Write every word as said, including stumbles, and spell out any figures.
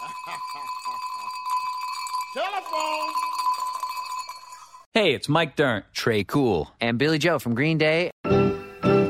Telephone. Hey, it's Mike Dirnt. Trey Cool. And Billy Joe from Green Day.